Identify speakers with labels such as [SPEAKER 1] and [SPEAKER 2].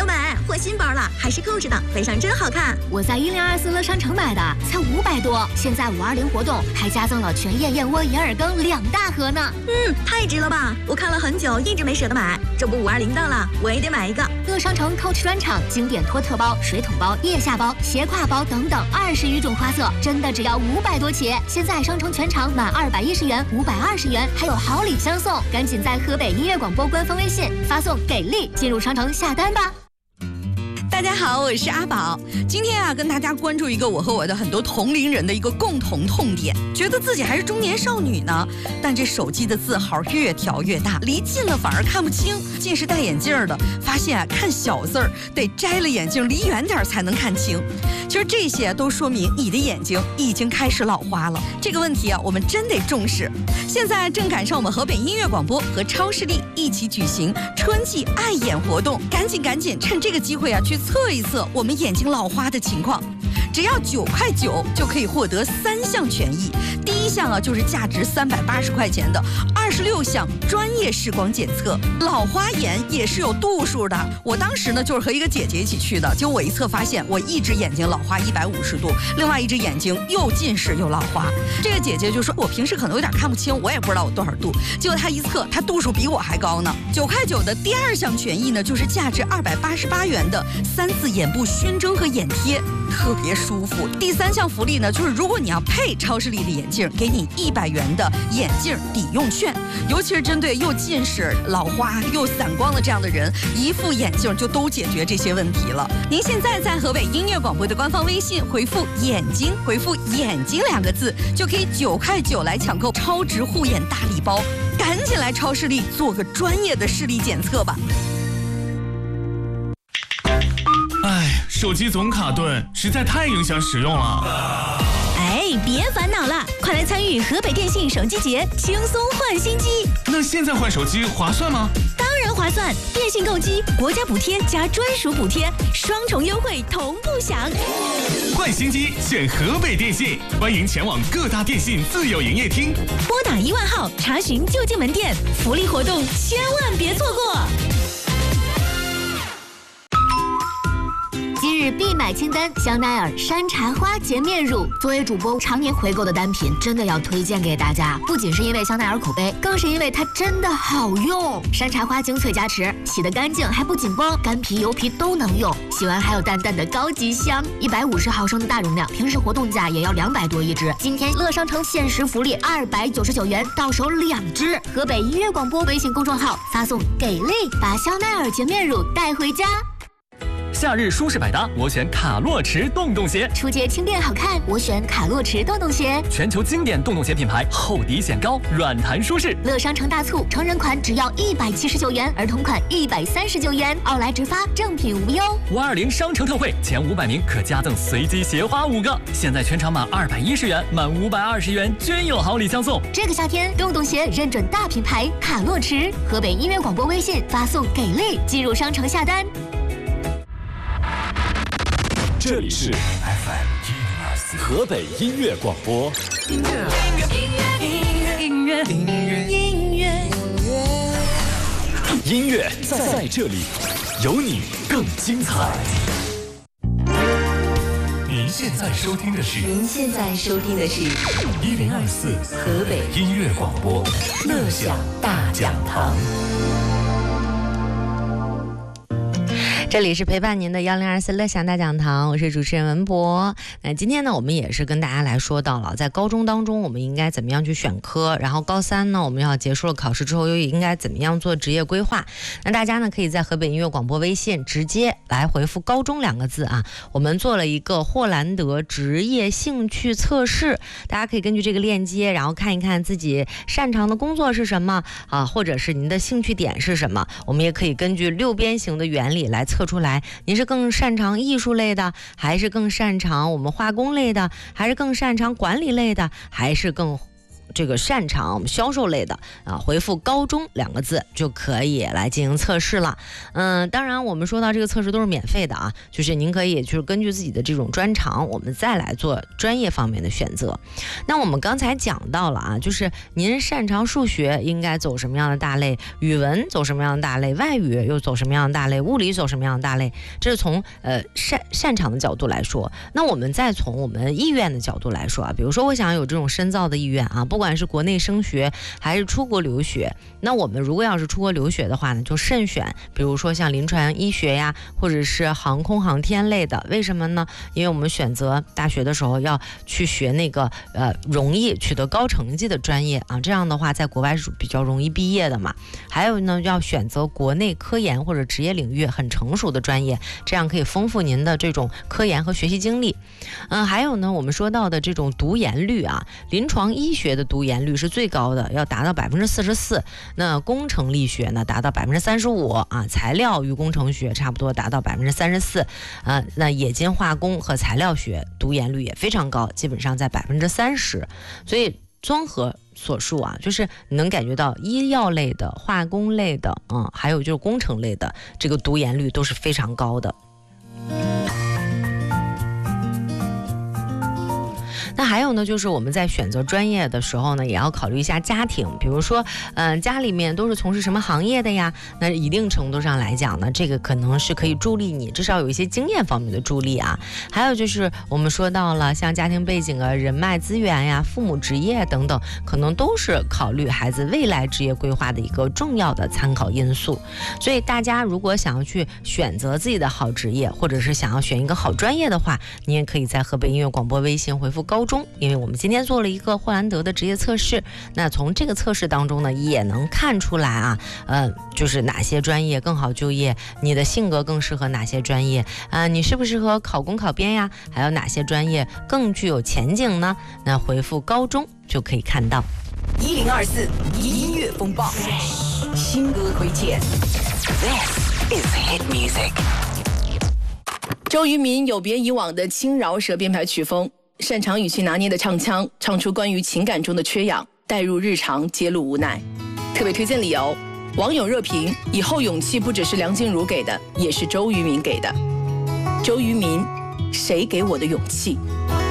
[SPEAKER 1] 小美，换新包了，还是购置的，背上真好看。
[SPEAKER 2] 我在1024乐商城买的，才500多。现在520活动还加赠了全叶燕窝银耳羹2大盒呢。
[SPEAKER 1] 太值了吧！我看了很久，一直没舍得买。这不520到了，我也得买一个。
[SPEAKER 2] 乐商城 Coach 专场经典托特包、水桶包、腋下包、斜挎包等等20余种花色，真的只要500多起。现在商城全场满210元520元，还有好礼相送。赶紧在河北音乐广播官方微信发送“给力”进入商城下单吧。
[SPEAKER 3] 大家好，我是阿宝。今天跟大家关注一个我和我的很多同龄人的一个共同痛点，觉得自己还是中年少女呢，但这手机的字号越调越大，离近了反而看不清。近视戴眼镜的发现看小字儿得摘了眼镜离远点才能看清。其实这些都说明你的眼睛已经开始老花了。这个问题我们真得重视。现在正赶上我们河北音乐广播和超视力一起举行春季爱眼活动，赶紧趁这个机会去测一测我们眼睛老花的情况。只要9块9就可以获得3项权益。第一项就是价值380块钱的26项专业视光检测。老花眼也是有度数的。我当时就是和一个姐姐一起去的，结果我一测发现我一只眼睛老花150度，另外一只眼睛又近视又老花。这个姐姐就说我平时可能有点看不清，我也不知道我多少度。结果她一测，她度数比我还高呢。9块9的第2项权益呢，就是价值288元的3次眼部熏蒸和眼贴，特别舒服。第3项福利呢，就是如果你要配超视力的眼镜，给你100元的眼镜抵用券。尤其是针对又近视、老花又散光的这样的人，一副眼镜就都解决这些问题了。您现在在河北音乐广播的官方微信回复“眼睛”，回复“眼睛”2个字，就可以9块9来抢购超值护眼大礼包。赶紧来超视力做个专业的视力检测吧。
[SPEAKER 4] 手机总卡顿，实在太影响使用了。
[SPEAKER 1] 别烦恼了，快来参与河北电信手机节，轻松换新机。
[SPEAKER 4] 那现在换手机划算吗？
[SPEAKER 1] 当然划算，电信购机，国家补贴加专属补贴，双重优惠同步享。
[SPEAKER 4] 换新机选河北电信，欢迎前往各大电信自有营业厅，
[SPEAKER 1] 拨打1万号查询就近门店，福利活动千万别错过。
[SPEAKER 2] 今日必买清单：香奈儿山茶花洁面乳。作为主播常年回购的单品，真的要推荐给大家。不仅是因为香奈儿口碑，更是因为它真的好用。山茶花精粹加持，洗得干净还不紧绷，干皮油皮都能用。洗完还有淡淡的高级香。150毫升的大容量，平时活动价也要200多一支。今天乐商城限时福利299元，到手2支。河北音乐广播微信公众号发送“给力”，把香奈儿洁面乳带回家。
[SPEAKER 5] 夏日舒适百搭，我选卡洛驰洞洞鞋；
[SPEAKER 2] 出街轻便好看，我选卡洛驰洞洞鞋。
[SPEAKER 5] 全球经典洞洞鞋品牌，厚底显高，软弹舒适。
[SPEAKER 2] 乐商城大促，成人款只要179元，儿童款139元，奥莱直发，正品无忧。
[SPEAKER 5] 520商城特惠，前500名可加赠随机鞋花5个。现在全场满210元，满520元均有好礼相送。
[SPEAKER 2] 这个夏天，洞洞鞋认准大品牌卡洛驰。河北音乐广播微信发送“给力”进入商城下单。
[SPEAKER 6] 这里是 FM 124河北音乐广播。音乐在这里，有你更精彩。您现在收听的是104河北音乐广播乐享大讲堂。
[SPEAKER 7] 这里是陪伴您的1024乐享大讲堂，我是主持人文博。那今天呢，我们也是跟大家来说到了，在高中当中我们应该怎么样去选科，然后高3呢，我们要结束了考试之后又应该怎么样做职业规划。那大家呢，可以在河北音乐广播微信直接来回复高中2个字啊。我们做了一个霍兰德职业兴趣测试，大家可以根据这个链接，然后看一看自己擅长的工作是什么啊，或者是您的兴趣点是什么。我们也可以根据6边形的原理来测出来，您是更擅长艺术类的，还是更擅长我们化工类的，还是更擅长管理类的，还是更这个擅长销售类的啊，回复高中2个字就可以来进行测试了。当然我们说到这个测试都是免费的啊，就是您可以就是根据自己的这种专长，我们再来做专业方面的选择。那我们刚才讲到了啊，就是您擅长数学应该走什么样的大类，语文走什么样的大类，外语又走什么样的大类，物理走什么样的大类，这是从擅长的角度来说。那我们再从我们意愿的角度来说啊，比如说我想有这种深造的意愿啊，不管是国内升学还是出国留学，那我们如果要是出国留学的话呢，就慎选比如说像临床医学呀，或者是航空航天类的。为什么呢？因为我们选择大学的时候要去学那个容易取得高成绩的专业啊，这样的话在国外是比较容易毕业的嘛。还有呢，要选择国内科研或者职业领域很成熟的专业，这样可以丰富您的这种科研和学习经历。还有呢，我们说到的这种读研率啊，临床医学的读研率是最高的，要达到44%，那工程力学呢达到35%啊，材料与工程学差不多达到34%，那冶金化工和材料学读研率也非常高，基本上在30%。所以综合所述啊，就是你能感觉到医药类的、化工类的，还有就是工程类的，这个读研率都是非常高的。那还有呢，就是我们在选择专业的时候呢，也要考虑一下家庭，比如说，家里面都是从事什么行业的呀？那一定程度上来讲呢，这个可能是可以助力你，至少有一些经验方面的助力啊。还有就是我们说到了像家庭背景啊、人脉资源呀、父母职业等等，可能都是考虑孩子未来职业规划的一个重要的参考因素。所以大家如果想要去选择自己的好职业，或者是想要选一个好专业的话，你也可以在河北音乐广播微信回复高中，因为我们今天做了一个霍兰德的职业测试，那从这个测试当中呢，也能看出来啊，就是哪些专业更好就业，你的性格更适合哪些专业啊，你适不适合考公考编呀？还有哪些专业更具有前景呢？那回复高中就可以看到。
[SPEAKER 1] 1024音乐风暴新歌推荐。This is hit music。
[SPEAKER 8] 周渝民有别以往的轻饶舌编排曲风，擅长语气拿捏的唱腔，唱出关于情感中的缺氧，带入日常，揭露无奈。特别推荐理由，网友热评：以后勇气不只是梁静茹给的，也是周渝民给的。周渝民，谁给我的勇气？